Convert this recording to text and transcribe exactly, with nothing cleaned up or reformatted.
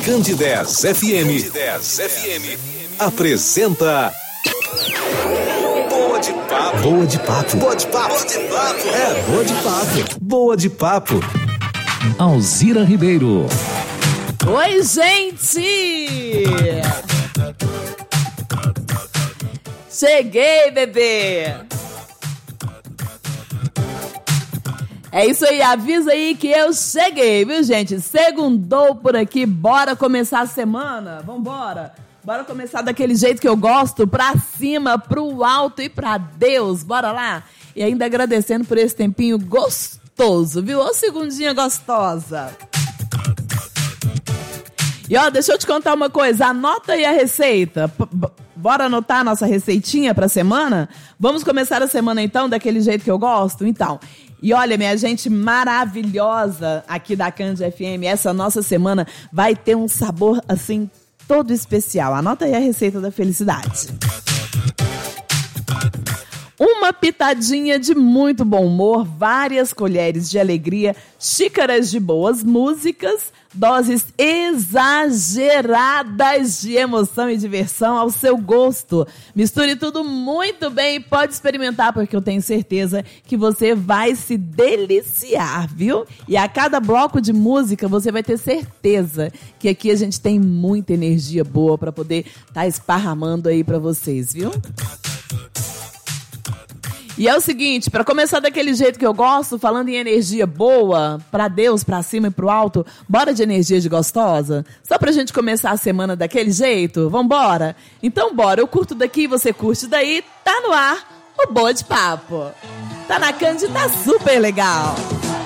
Candidez F M. Candidez F M apresenta Boa de Papo. Boa de Papo. Boa de Papo. Boa de Papo. É, Boa de Papo. Boa de Papo. Alzira Ribeiro. Oi, gente! Cheguei, bebê! É isso aí, avisa aí que eu cheguei, viu, gente? Segundou por aqui, bora começar a semana? Vambora! Bora começar daquele jeito que eu gosto, pra cima, pro alto e pra Deus, bora lá? E ainda agradecendo por esse tempinho gostoso, viu? Ô segundinha gostosa! E ó, deixa eu te contar uma coisa, anota aí a receita. P- b- bora anotar a nossa receitinha pra semana? Vamos começar a semana então, daquele jeito que eu gosto? Então, e olha, minha gente maravilhosa aqui da Cand F M, essa nossa semana vai ter um sabor assim, todo especial. Anota aí a receita da felicidade. Uma pitadinha de muito bom humor, várias colheres de alegria, xícaras de boas músicas, doses exageradas de emoção e diversão ao seu gosto. Misture tudo muito bem e pode experimentar, porque eu tenho certeza que você vai se deliciar, viu? E a cada bloco de música você vai ter certeza que aqui a gente tem muita energia boa para poder estar tá esparramando aí para vocês, viu? E é o seguinte, para começar daquele jeito que eu gosto, falando em energia boa, pra Deus, pra cima e pro alto, bora de energia de gostosa? Só pra gente começar a semana daquele jeito? Vambora? Então bora, eu curto daqui, você curte daí, tá no ar o Boa de Papo. Tá na Cand, tá super legal.